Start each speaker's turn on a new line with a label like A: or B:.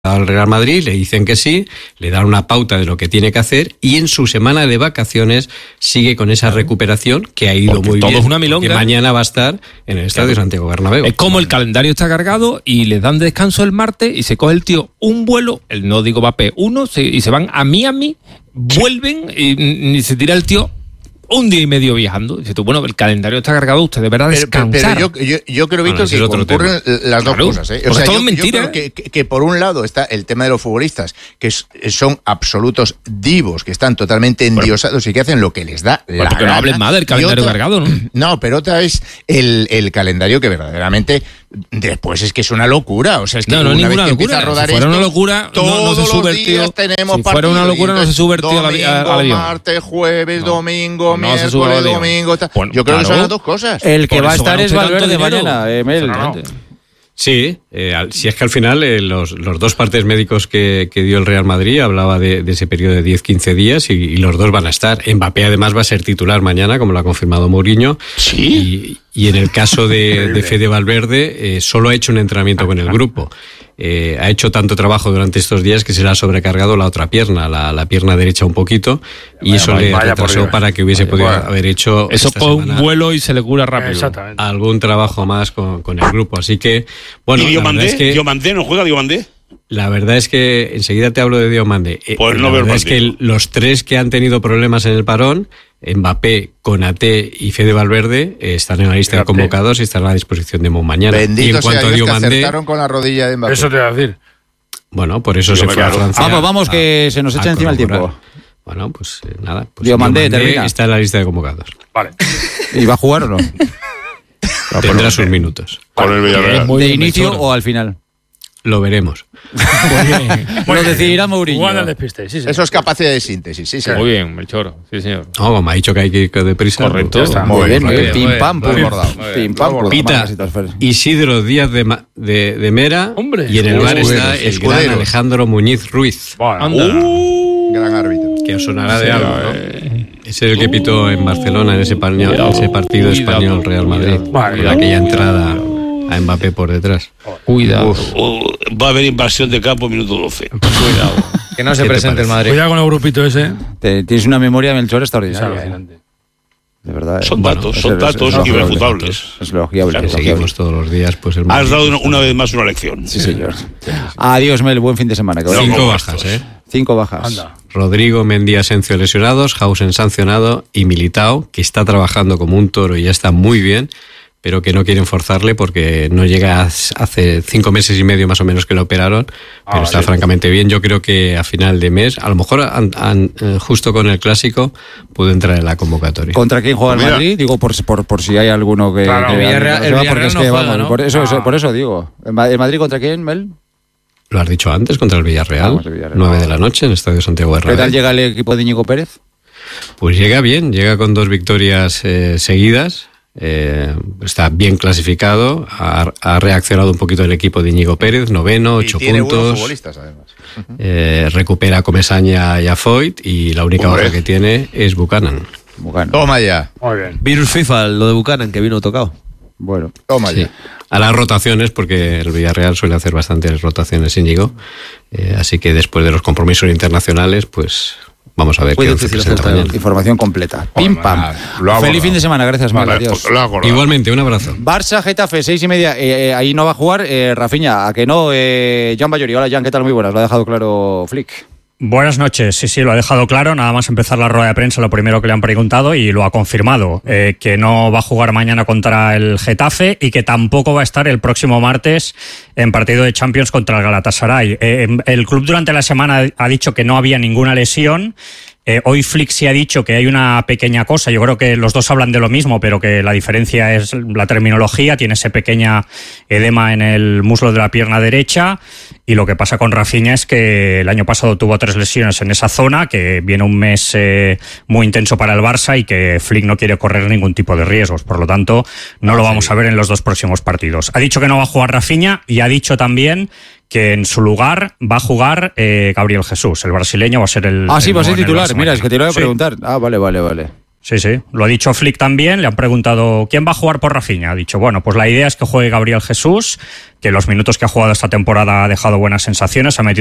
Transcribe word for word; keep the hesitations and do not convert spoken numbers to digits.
A: al Real Madrid, le dicen que sí, le dan una pauta de lo que tiene que hacer y en su semana de vacaciones sigue con esa recuperación que ha ido
B: Porque
A: muy
B: todo
A: bien.
B: es una milonga.
A: Que mañana va a estar en el estadio
B: Claro.
A: Santiago Bernabéu.
B: Es como el calendario está cargado y les dan descanso el martes y se coge el tío un vuelo, el no digo Mbappé, uno, se, y se van a Miami, vuelven y, y se tira el tío un día y medio viajando. Dices tú, bueno, el calendario está cargado, usted deberá
C: Pero,
B: descansar.
C: pero yo, yo, yo creo, Víctor,
A: Bueno, ese
C: que
A: es otro
C: concurren las dos
B: Claro,
C: cosas. ¿eh?
B: porque todo
C: yo,
B: es mentira,
C: yo creo que, que, que por un lado está el tema de los futbolistas, que es- son absolutos divos, que están totalmente endiosados y que hacen lo que les da
B: Bueno,
C: la
B: porque no
C: gana.
B: hablen más del
C: Y
B: calendario
C: otra-
B: cargado, ¿no?
C: No, pero otra es el, el calendario que verdaderamente después es que es una locura. O sea, es que
B: No, no es
C: una vez
B: ninguna
C: que empieza
B: locura.
C: a rodar
B: Si fuera
C: esto,
B: una locura, no- no
C: todos
B: se sube
C: los
B: el tío.
C: días tenemos
B: Si fuera una
C: partido,
B: locura,
C: y
B: no se sube el tío al avi- al
C: domingo,
B: avión.
C: martes, jueves,
B: No.
C: domingo,
B: No se sube al
C: miércoles,
B: avión.
C: domingo. Tal.
B: Bueno,
C: Yo creo que
B: claro.
C: son las dos cosas.
D: El que
B: Por
D: va a
B: eso
D: estar
B: gana
D: es
B: usted tanto
D: Valverde
B: dinero.
D: mañana, eh, Mel.
B: Exactamente.
A: Sí, eh, al- si es que al final eh, los, los dos partes médicos que, que dio el Real Madrid hablaba de, de ese periodo de diez quince días y, y los dos van a estar. Mbappé además va a ser titular mañana, como lo ha confirmado Mourinho.
B: Sí.
A: Y, y en el caso de, de Fede Valverde, eh, solo ha hecho un entrenamiento con el grupo. Eh, ha hecho tanto trabajo durante estos días que se le ha sobrecargado la otra pierna, la, la pierna derecha un poquito, y
E: Vaya,
A: eso
E: vaya,
A: le
E: vaya por
A: retrasó
E: Dios.
A: para que hubiese
E: Vaya,
A: podido
E: vaya.
A: haber hecho
B: Eso
A: esta
B: por un
A: semana
B: vuelo y se le cura rápido.
E: Exactamente.
A: algún trabajo más con, con el grupo. Así que, bueno,
F: ¿Y
A: la
F: Diomandé?
A: verdad es que...
F: ¿Diomandé no juega Diomandé?
A: La verdad es que enseguida te hablo de Diomandé. Eh,
F: Pues no
A: la
F: veo el
A: verdad es que
F: partido.
A: el- los tres que han tenido problemas en el parón, Mbappé, Konaté y Fede Valverde, eh, están en la lista de
E: Fíjate.
A: convocados y están a la disposición de Mo mañana. y
C: Bendito
A: en
C: sea
A: cuanto a
C: Dios que
A: Diomandé,
C: acertaron con la rodilla de Mbappé.
E: Eso te voy a decir.
A: bueno, por eso
F: Yo
A: se
F: me
A: fue a
F: claro.
A: Francia.
D: Vamos, vamos, que
A: a-
D: se nos
A: a
D: echa encima el
A: corroborar.
D: tiempo.
A: Bueno, pues eh, nada. Pues
D: Diomandé, termina.
A: está en la lista de convocados.
E: Vale.
D: ¿Y va a jugar o no?
A: Tendrá sus minutos.
F: Con el Villarreal.
B: Muy
D: ¿De
B: bien,
D: inicio
B: Melchor.
D: o al final?
A: Lo veremos.
B: Muy bien.
D: Lo decidirá Mourinho.
E: Jugando al despiste, sí, sí.
C: Eso es capacidad de síntesis, sí, sí.
B: Muy bien, Melchor. Sí, señor.
A: No, me ha dicho que hay que ir deprisa.
B: Correcto.
A: pues,
B: Ya está.
D: Muy bien,
B: Muy
D: muy
B: bien,
D: bien.
B: muy
D: Pim pam,
B: bien,
D: pum,
B: muy
D: bordado.
B: bien.
D: Pim pam, pum.
A: Pita
D: Mangas y transferes.
A: Isidro Díaz de, Ma- de, de Mera.
E: Hombre.
A: Y en el bar
C: Escuderos,
A: está el
C: escuderos.
A: gran Alejandro Muñiz Ruiz,
E: Bueno,
B: Anda.
C: Gran árbitro.
A: que os sonará de
B: Sí,
A: algo, ¿no?
B: eh.
A: Es el que pitó en Barcelona en ese, paño-
B: Cuidado,
A: ese partido
B: cuidado,
A: español Real Madrid,
B: cuidado,
A: con
E: cuidado.
A: aquella entrada a Mbappé por detrás.
B: Cuidado.
F: Oh, va a haber invasión de campo en minuto doce.
B: Cuidado.
G: Que no se
A: ¿Qué te
G: presente el
A: parece?
G: Madrid.
E: cuidado con el grupito ese.
D: Te- Tienes una memoria, Melchor,
E: Es
D: extraordinaria. ¿eh?
E: alucinante.
D: De verdad. eh.
F: Son
A: Bueno,
F: datos,
D: Es-
F: son
D: es-
F: datos
D: es elogiable.
F: irrefutables.
D: Es elogiable.
F: Claro,
D: es
A: Seguimos
D: elogiable.
A: todos los días, pues el
F: Has
A: Madrid,
F: dado una,
A: pues,
F: una vez más una lección.
D: Sí, señor. Adiós, Mel. Buen fin de semana. que vaya
A: Cinco
D: bien.
A: bajas, ¿eh?
D: Cinco bajas.
E: Anda.
A: Rodrigo, Mendy, Asencio lesionados, Hausen sancionado y Militao, que está trabajando como un toro y ya está muy bien, pero que no quieren forzarle porque no llega a- hace cinco meses y medio más o menos que lo operaron, pero
E: Ah,
A: está
E: vale.
A: francamente bien. Yo creo que a final de mes, a lo mejor an- an- eh, justo con el clásico, puede entrar en la convocatoria.
D: ¿Contra quién juega el
F: Pues mira.
D: Villarreal? Digo, por, por, por si hay alguno que...
E: Claro,
D: que-
E: el
G: Villarreal-
D: que
G: el
D: se va,
G: Villarreal
D: porque es
G: no
D: que,
G: juega,
D: vamos,
G: ¿no?
D: por eso, eso-
E: Ah.
D: por eso digo. ¿El Ma- el Madrid contra quién, Mel?
A: Lo has dicho antes, contra el Villarreal,
D: Vamos, el Villarreal.
A: nueve de la noche en el Estadio Santiago
D: ¿Qué tal
A: Bernabéu.
D: llega el equipo de Íñigo Pérez?
A: Pues llega bien, llega con dos victorias eh, seguidas, eh, está bien clasificado, ha, ha reaccionado un poquito el equipo de Íñigo Pérez, noveno, ocho
C: y tiene buenos
A: puntos,
C: futbolistas, además.
A: eh, recupera a Comesaña y a Foyt y la única
F: Hombre.
A: baja que tiene es Buchanan.
D: Bueno,
C: Toma ya,
E: Muy bien.
G: Virus FIFA, lo de Buchanan, que vino tocado.
D: bueno.
C: toma
A: Sí.
C: ya.
A: A las rotaciones, porque el Villarreal suele hacer bastantes rotaciones Íñigo, eh, así que después de los compromisos internacionales, pues vamos a ver
G: Muy
A: qué once
G: difícil
A: presenta
G: hacer
A: mañana.
D: Información completa. Pim pam.
C: nada, lo hago,
D: Feliz
C: lo
D: fin de
C: hago.
D: semana, gracias, Mel.
F: Vale,
D: Adiós.
F: pues lo hago, lo hago.
A: Igualmente, un abrazo.
D: Barça, Getafe, seis y media. Eh, eh, ahí no va a jugar eh, Rafinha. ¿A que no? Eh, Jan Bayori. Hola, Jan, ¿qué tal? Muy buenas. Lo ha dejado claro Flick.
H: Buenas noches, sí, sí, lo ha dejado claro, nada más empezar la rueda de prensa, lo primero que le han preguntado y lo ha confirmado, eh, que no va a jugar mañana contra el Getafe y que tampoco va a estar el próximo martes en partido de Champions contra el Galatasaray. Eh, el club durante la semana ha dicho que no había ninguna lesión. Eh, hoy Flick sí ha dicho que hay una pequeña cosa, yo creo que los dos hablan de lo mismo, pero que la diferencia es la terminología, tiene ese pequeña edema en el muslo de la pierna derecha y lo que pasa con Rafinha es que el año pasado tuvo tres lesiones en esa zona, que viene un mes eh, muy intenso para el Barça y que Flick no quiere correr ningún tipo de riesgos, por lo tanto no lo vamos a ver en los dos próximos partidos. Ha dicho que no va a jugar Rafinha y ha dicho también que en su lugar va a jugar eh, Gabriel Jesús, el brasileño va a ser el...
D: Ah, sí,
H: el
D: va a ser
H: nuevo en el
D: titular.
H: Barça
D: Mira, es
H: mañana.
D: que te lo iba a
H: Sí.
D: preguntar. Ah, vale, vale, vale.
H: Sí, sí. Lo ha dicho Flick también. Le han preguntado ¿quién va a jugar por Rafinha? Ha dicho, bueno, pues la idea es que juegue Gabriel Jesús, que los minutos que ha jugado esta temporada ha dejado buenas sensaciones, ha metido